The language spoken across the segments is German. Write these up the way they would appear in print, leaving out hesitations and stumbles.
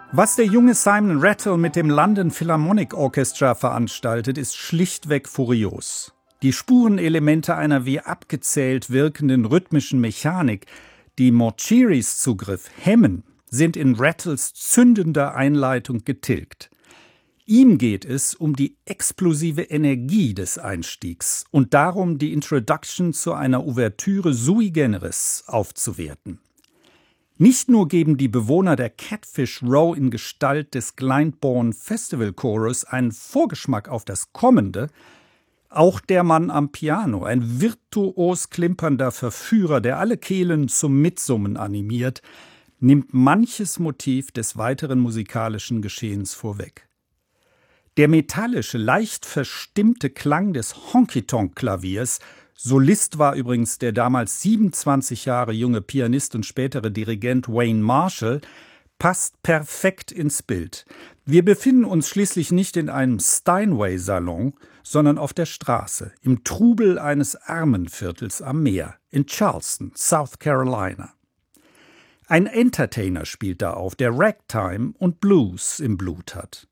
Was der junge Simon Rattle mit dem London Philharmonic Orchestra veranstaltet, ist schlichtweg furios. Die Spurenelemente einer wie abgezählt wirkenden rhythmischen Mechanik, die Morcheris Zugriff hemmen, sind in Rattles zündender Einleitung getilgt. Ihm geht es um die explosive Energie des Einstiegs und darum, die Introduction zu einer Ouvertüre sui generis aufzuwerten. Nicht nur geben die Bewohner der Catfish Row in Gestalt des Glyndebourne Festival Chorus einen Vorgeschmack auf das Kommende, auch der Mann am Piano, ein virtuos klimpernder Verführer, der alle Kehlen zum Mitsummen animiert, nimmt manches Motiv des weiteren musikalischen Geschehens vorweg. Der metallische, leicht verstimmte Klang des Honky-Tonk-Klaviers, Solist war übrigens der damals 27 Jahre junge Pianist und spätere Dirigent Wayne Marshall, passt perfekt ins Bild. Wir befinden uns schließlich nicht in einem Steinway-Salon, sondern auf der Straße, im Trubel eines Armenviertels am Meer, in Charleston, South Carolina. Ein Entertainer spielt da auf, der Ragtime und Blues im Blut hat.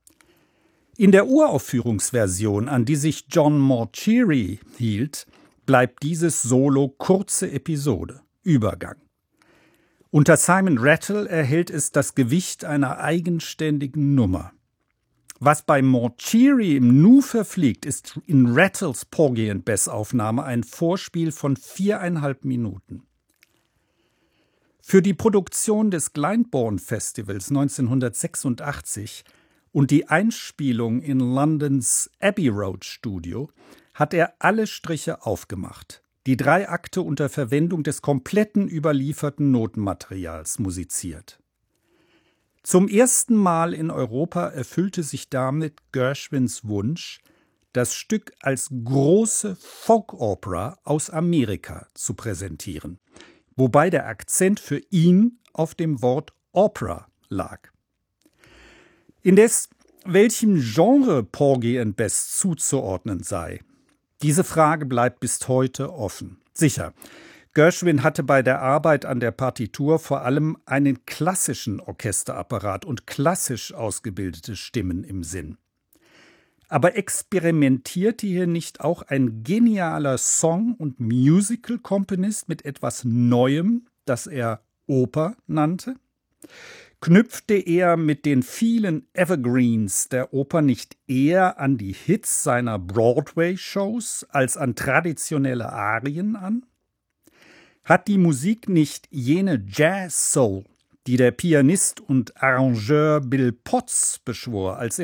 In der Uraufführungsversion, an die sich John Morcheri hielt, bleibt dieses Solo kurze Episode, Übergang. Unter Simon Rattle erhält es das Gewicht einer eigenständigen Nummer. Was bei Morcheri im Nu verfliegt, ist in Rattles Porgy and Bess-Aufnahme ein Vorspiel von 4,5 Minuten. Für die Produktion des Glyndebourne Festivals 1986 und die Einspielung in Londons Abbey Road Studio hat er alle Striche aufgemacht, die 3 Akte unter Verwendung des kompletten überlieferten Notenmaterials musiziert. Zum ersten Mal in Europa erfüllte sich damit Gershwins Wunsch, das Stück als große Folk-Opera aus Amerika zu präsentieren, wobei der Akzent für ihn auf dem Wort Opera lag. Indes, welchem Genre Porgy and Bess zuzuordnen sei, diese Frage bleibt bis heute offen. Sicher, Gershwin hatte bei der Arbeit an der Partitur vor allem einen klassischen Orchesterapparat und klassisch ausgebildete Stimmen im Sinn. Aber experimentierte hier nicht auch ein genialer Song- und Musical-Komponist mit etwas Neuem, das er Oper nannte? Knüpfte er mit den vielen Evergreens der Oper nicht eher an die Hits seiner Broadway-Shows als an traditionelle Arien an? Hat die Musik nicht jene Jazz-Soul, die der Pianist und Arrangeur Bill Potts beschwor, als er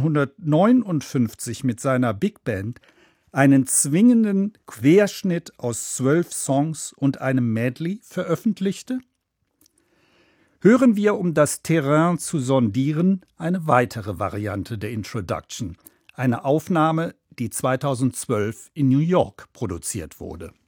1959 mit seiner Big Band einen zwingenden Querschnitt aus 12 Songs und einem Medley veröffentlichte? Hören wir, um das Terrain zu sondieren, eine weitere Variante der Introduction, eine Aufnahme, die 2012 in New York produziert wurde.